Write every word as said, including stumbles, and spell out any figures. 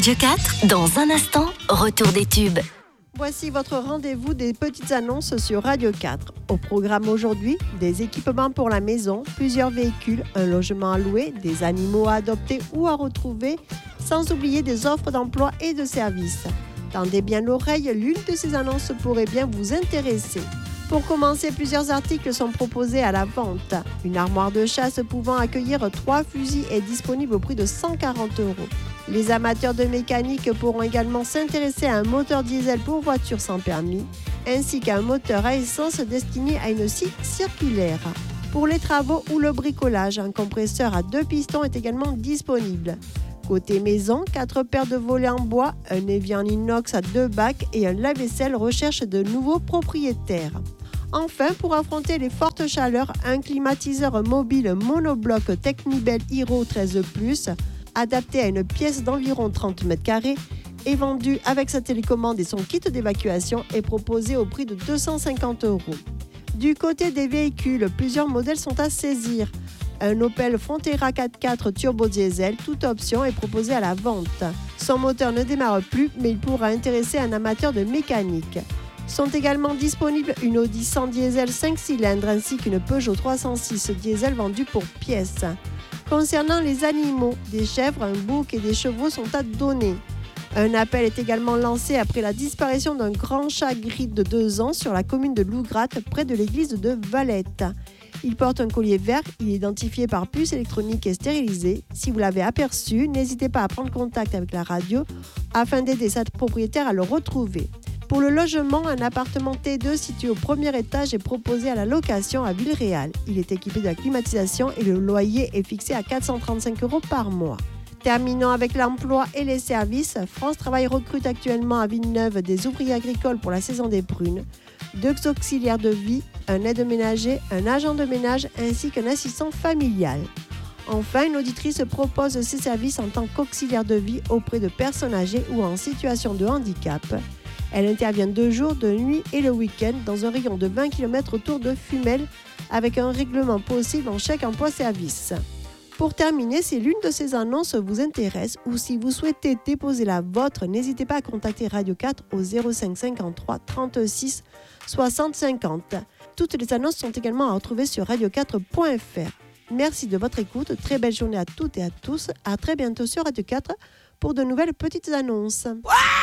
Radio quatre, dans un instant, retour des tubes. Voici votre rendez-vous des petites annonces sur Radio quatre. Au programme aujourd'hui, des équipements pour la maison, plusieurs véhicules, un logement à louer, des animaux à adopter ou à retrouver, sans oublier des offres d'emploi et de services. Tendez bien l'oreille, l'une de ces annonces pourrait bien vous intéresser. Pour commencer, plusieurs articles sont proposés à la vente. Une armoire de chasse pouvant accueillir trois fusils est disponible au prix de cent quarante euros. Les amateurs de mécanique pourront également s'intéresser à un moteur diesel pour voiture sans permis, ainsi qu'à un moteur à essence destiné à une scie circulaire. Pour les travaux ou le bricolage, un compresseur à deux pistons est également disponible. Côté maison, quatre paires de volets en bois, un évier en inox à deux bacs et un lave-vaisselle recherchent de nouveaux propriétaires. Enfin, pour affronter les fortes chaleurs, un climatiseur mobile monobloc Technibel Hero treize plus, adapté à une pièce d'environ trente mètres carrés, est vendu avec sa télécommande et son kit d'évacuation et proposé au prix de deux cent cinquante euros. Du côté des véhicules, plusieurs modèles sont à saisir. Un Opel Frontera quatre-quatre turbo diesel, toute option, est proposé à la vente. Son moteur ne démarre plus, mais il pourra intéresser un amateur de mécanique. Sont également disponibles une Audi cent diesel cinq cylindres ainsi qu'une Peugeot trois cent six diesel vendue pour pièces. Concernant les animaux, des chèvres, un bouc et des chevaux sont à donner. Un appel est également lancé après la disparition d'un grand chat gris de deux ans sur la commune de Lougratte, près de l'église de Valette. Il porte un collier vert, il est identifié par puce électronique et stérilisé. Si vous l'avez aperçu, n'hésitez pas à prendre contact avec la radio afin d'aider sa propriétaire à le retrouver. Pour le logement, un appartement T deux situé au premier étage est proposé à la location à Villeréal. Il est équipé de la climatisation et le loyer est fixé à quatre cent trente-cinq euros par mois. Terminons avec l'emploi et les services. France Travail recrute actuellement à Villeneuve des ouvriers agricoles pour la saison des prunes, deux auxiliaires de vie, un aide-ménager, un agent de ménage ainsi qu'un assistant familial. Enfin, une auditrice propose ses services en tant qu'auxiliaire de vie auprès de personnes âgées ou en situation de handicap. Elle intervient deux jours, de nuit et le week-end dans un rayon de vingt kilomètres autour de Fumel avec un règlement possible en chèque emploi-service. Pour terminer, si l'une de ces annonces vous intéresse ou si vous souhaitez déposer la vôtre, n'hésitez pas à contacter Radio quatre au zéro cinq cinquante-trois trente-six soixante cinquante. Toutes les annonces sont également à retrouver sur radio quatre point f r. Merci de votre écoute, très belle journée à toutes et à tous. À très bientôt sur Radio quatre pour de nouvelles petites annonces. Ouais